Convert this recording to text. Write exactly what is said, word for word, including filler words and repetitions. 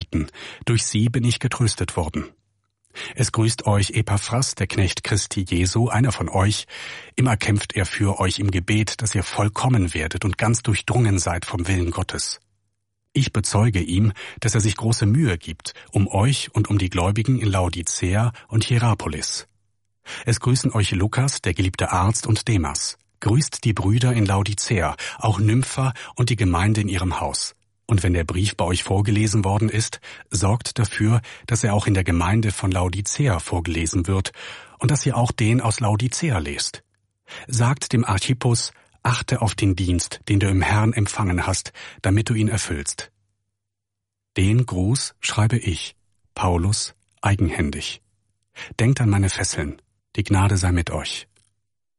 gehalten. Durch sie bin ich getröstet worden. Es grüßt euch Epaphras, der Knecht Christi Jesu, einer von euch. Immer kämpft er für euch im Gebet, dass ihr vollkommen werdet und ganz durchdrungen seid vom Willen Gottes. Ich bezeuge ihm, dass er sich große Mühe gibt, um euch und um die Gläubigen in Laodicea und Hierapolis. Es grüßen euch Lukas, der geliebte Arzt, und Demas. Grüßt die Brüder in Laodicea, auch Nympha und die Gemeinde in ihrem Haus. Und wenn der Brief bei euch vorgelesen worden ist, sorgt dafür, dass er auch in der Gemeinde von Laodicea vorgelesen wird und dass ihr auch den aus Laodicea lest. Sagt dem Archippus, achte auf den Dienst, den du im Herrn empfangen hast, damit du ihn erfüllst. Den Gruß schreibe ich, Paulus, eigenhändig. Denkt an meine Fesseln. Die Gnade sei mit euch.